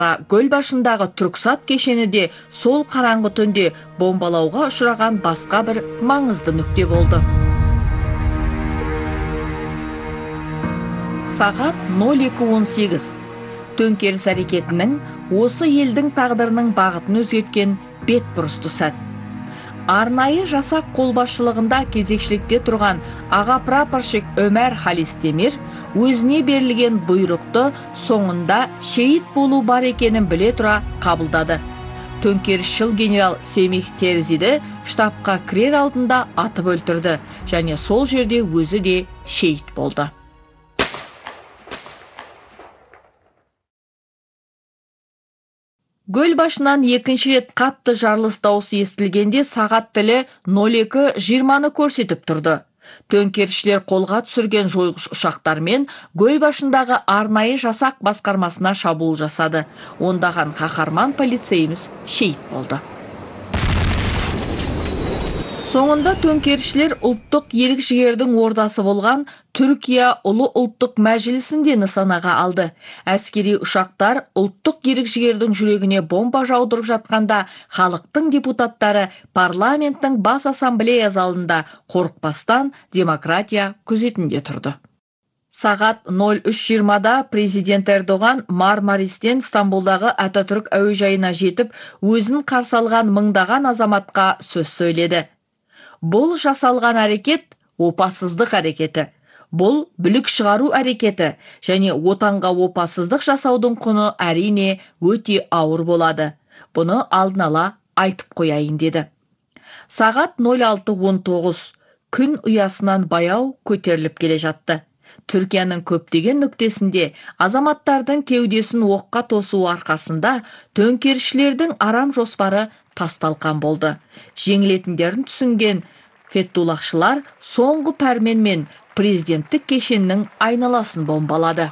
Гөл башындағы Түрксат кешені де сол қараңғы түнде бомбалауға ұшыраған басқа бір маңызды нүкте болды. Сағат 02:18. Төңкеріс әрекетінің осы елдің тағдырының бағытын өзгерткен бетбұрысты сәт. Арнайы жасақ қолбасшылығында кезекшілікте тұрған аға прапорщик Өмәр Халистемир өзіне берілген бұйрықты соңында шейіт болу бар екенін біле тұра қабылдады. Төңкерісшіл генерал Семих Терзиді штабқа кірер алдында атып өлтірді және сол жерде өзі де шейіт болды. Гөл башынан екінші рет қатты жарылыс дауысы естілгенде сағат тілі 02:20-ны көрсетіп тұрды. Төңкерісшілер қолға түсірген жойғыш ұшақтармен Гөл башындағы арнайы жасақ басқармасына шабуыл жасады. Ондаған қаһарман полицейіміз шейіт болды. Соңында төңкерісшілер ұлттық ерік-жігердің ордасы болған Түркия ұлы ұлттық мәжілісінде нысанаға алды. Әскери ұшақтар ұлттық ерік-жігердің жүрегіне бомба жаудырып жатқанда, халықтың депутаттары парламенттің бас ассамблея залында қорықпастан демократия күзетінде тұрды. Сағат 03:20-да президент Эрдоған Мармаристен Стамбулдағы Ататүрк әуежайына жетіп, өзін қарсы алған мыңдаған азаматқа сөз сөйледі. Бұл жасалған әрекет опасыздық әрекеті. Бұл бүлік шығару әрекеті және отанға опасыздық жасаудың құны әрине өте ауыр болады. Бұны алдын ала айтып қояйын деді. Сағат 06:19 күн ұясынан баяу көтеріліп келе жатты. Түркияның көптеген нүктесінде азаматтардың кеудесін оққа тосу арқасында төңкерісшілердің арам жоспары тасталқан болды. Жеңілетіндерін түсінген фетуллахшылар соңғы пәрменмен президенттік кешеннің айналасын бомбалады.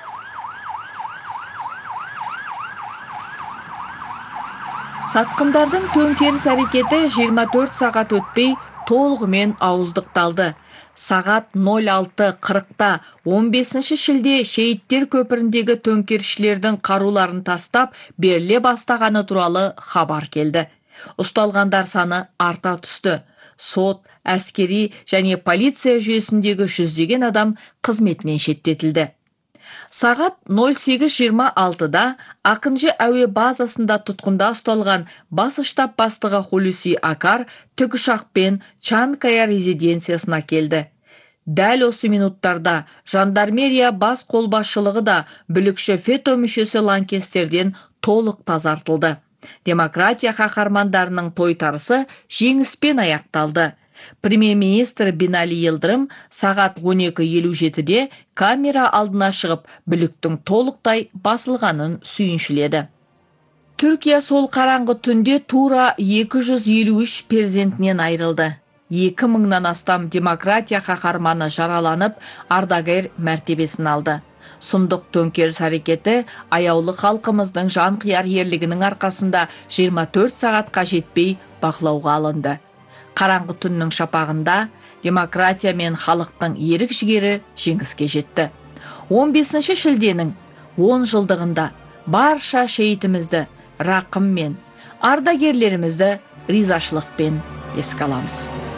Сатқындардың төңкеріс әрекеті 24 сағат өтпей толығымен ауыздықталды. Сағат 06:40-та 15 шілде Шейіттер көпіріндегі төңкерісшілердің қаруларын тастап беріле бастағаны туралы хабар келді. Ұсталғандар саны арта түсті. Сот, әскери және полиция жүйесіндегі жүздеген адам қызметінен шеттетілді. Сағат 08:26-да Ақынжы әуе базасында тұтқында ұсталған бас штаб бастығы Хулюси Акар тікұшақпен Чанкая резиденциясына келді. Дәл осы минуттарда жандармерия бас қолбасшылығы да бүлікші фето мүшесі лаңкестерден толық тазартылды. Демократия қаһармандарының тойтарысы жеңіспен аяқталды. Премьер-министр Бинали Йылдырым сағат 12:57-де камера алдына шығып, бүліктің толықтай басылғанын сүйіншіледі. Түркия сол қараңғы түнде тура 253 перзентінен айрылды. 2000-нан астам демократия қаһарманы жараланып, ардагер мәртебесін алды. Сұмдық төңкеріс әрекеті аяулы халқымыздың жанқияр ерлігінің арқасында 24 сағатқа жетпей бақылауға алынды. Қараңғы түннің шапағында демократия мен халықтың ерік жігері жеңіске жетті. 15 шілденің 10 жылдығында барша шейітімізді рақыммен, ардагерлерімізді ризашылықпен еске аламыз.